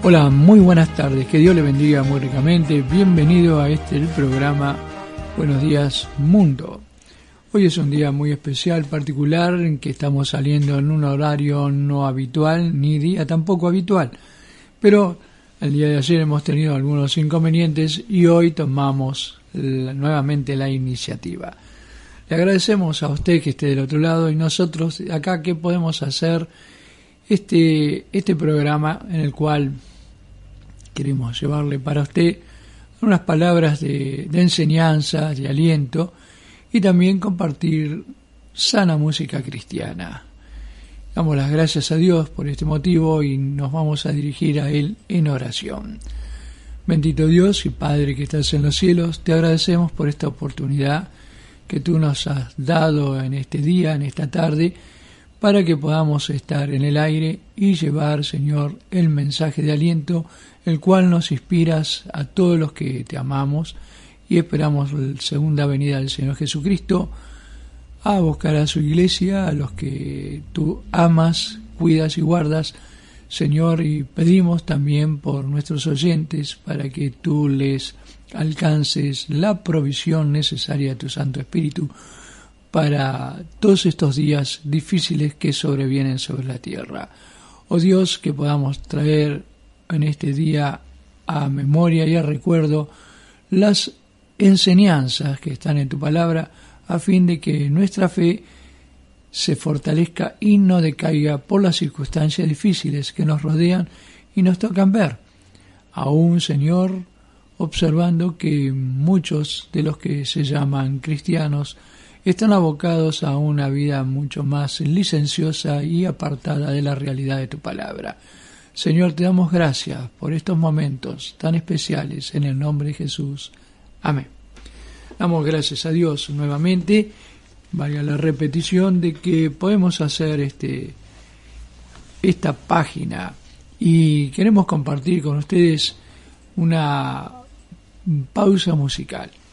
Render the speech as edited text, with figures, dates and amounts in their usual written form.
Hola, muy buenas tardes, que Dios le bendiga muy ricamente. Bienvenido a el programa Buenos Días Mundo. Hoy es un día muy especial, particular, en que estamos saliendo en un horario no habitual, ni día tampoco habitual. Pero el día de ayer hemos tenido algunos inconvenientes y hoy tomamos nuevamente la iniciativa. Le agradecemos a usted que esté del otro lado y nosotros acá que podemos hacer este programa en el cual queremos llevarle para usted unas palabras de enseñanza, de aliento y también compartir sana música cristiana. Damos las gracias a Dios por este motivo y nos vamos a dirigir a Él en oración. Bendito Dios y Padre que estás en los cielos, te agradecemos por esta oportunidad que tú nos has dado en este día, en esta tarde, para que podamos estar en el aire y llevar, Señor, el mensaje de aliento, el cual nos inspiras a todos los que te amamos y esperamos la segunda venida del Señor Jesucristo a buscar a su iglesia, a los que tú amas, cuidas y guardas, Señor, y pedimos también por nuestros oyentes para que tú les alcances la provisión necesaria de tu Santo Espíritu para todos estos días difíciles que sobrevienen sobre la tierra. Oh Dios, que podamos traer en este día a memoria y a recuerdo las enseñanzas que están en tu palabra, a fin de que nuestra fe se fortalezca y no decaiga por las circunstancias difíciles que nos rodean y nos tocan ver. Aún, Señor, observando que muchos de los que se llaman cristianos están abocados a una vida mucho más licenciosa y apartada de la realidad de tu palabra. Señor, te damos gracias por estos momentos tan especiales en el nombre de Jesús. Amén. Damos gracias a Dios nuevamente, valga la repetición, de que podemos hacer esta página y queremos compartir con ustedes una pausa musical.